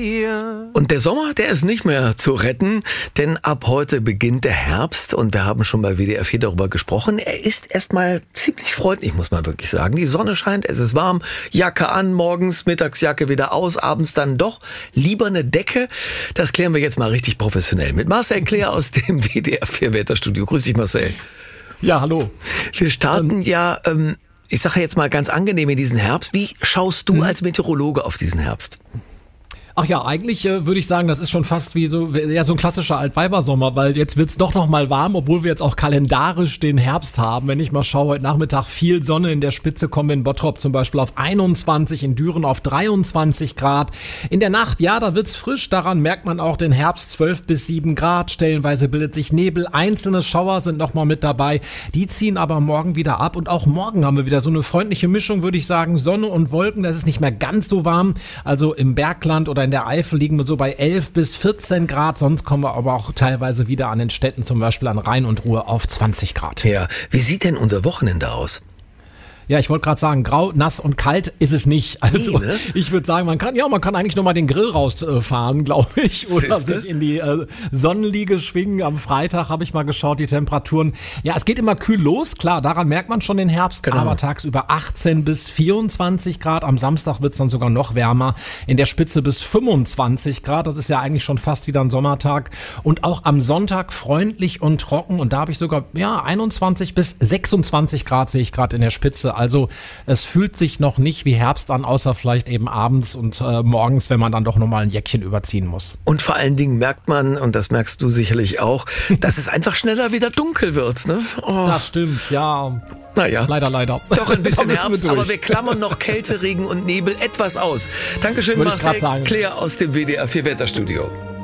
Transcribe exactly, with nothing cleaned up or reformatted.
dir. Und der Sommer, der ist nicht mehr zu retten, denn ab heute beginnt der Herbst und wir haben schon bei W D R vier darüber gesprochen. Er ist erstmal ziemlich freundlich, muss man wirklich sagen. Die Sonne scheint, es ist warm, Jacke an, morgens, Mittagsjacke wieder aus, abends dann doch lieber eine Decke. Das klären wir jetzt mal richtig professionell mit Marcel Kleer aus dem W D R vier Wetterstudio. Grüß dich, Marcel. Ja, hallo. Wir starten ähm, ja, ähm, ich sage jetzt mal ganz angenehm in diesen Herbst. Wie schaust du als Meteorologe auf diesen Herbst? Ach ja, eigentlich äh, würde ich sagen, das ist schon fast wie so ja so ein klassischer Altweibersommer, weil jetzt wird's doch noch mal warm, obwohl wir jetzt auch kalendarisch den Herbst haben. Wenn ich mal schaue, heute Nachmittag viel Sonne in der Spitze, kommen wir in Bottrop zum Beispiel auf einundzwanzig, in Düren auf dreiundzwanzig Grad. In der Nacht, ja, da wird's frisch, daran merkt man auch den Herbst, zwölf bis sieben Grad, stellenweise bildet sich Nebel, einzelne Schauer sind noch mal mit dabei, die ziehen aber morgen wieder ab und auch morgen haben wir wieder so eine freundliche Mischung, würde ich sagen, Sonne und Wolken, das ist nicht mehr ganz so warm, also im Bergland oder in der Eifel liegen wir so bei elf bis vierzehn Grad, sonst kommen wir aber auch teilweise wieder an den Städten, zum Beispiel an Rhein und Ruhr, auf zwanzig Grad. Ja, wie sieht denn unser Wochenende aus? Ja, ich wollte gerade sagen, grau, nass und kalt ist es nicht. Also nee, ne? Ich würde sagen, man kann ja, man kann eigentlich noch mal den Grill rausfahren, glaube ich, oder Siehste? sich in die äh, Sonnenliege schwingen. Am Freitag habe ich mal geschaut, die Temperaturen. Ja, es geht immer kühl los, klar, daran merkt man schon den Herbst, genau. Aber tagsüber achtzehn bis vierundzwanzig Grad. Am Samstag wird's dann sogar noch wärmer, in der Spitze bis fünfundzwanzig Grad. Das ist ja eigentlich schon fast wieder ein Sommertag. Und auch am Sonntag freundlich und trocken. Und da habe ich sogar ja einundzwanzig bis sechsundzwanzig Grad sehe ich gerade in der Spitze. Also es fühlt sich noch nicht wie Herbst an, außer vielleicht eben abends und äh, morgens, wenn man dann doch nochmal ein Jäckchen überziehen muss. Und vor allen Dingen merkt man, und das merkst du sicherlich auch, dass es einfach schneller wieder dunkel wird. Ne? Oh. Das stimmt, ja. Naja. Leider, leider. Doch ein bisschen wir Herbst, durch. aber wir klammern noch Kälte, Regen und Nebel etwas aus. Dankeschön, Würde ich grad Marcel sagen. Kleer aus dem W D R vier Wetterstudio.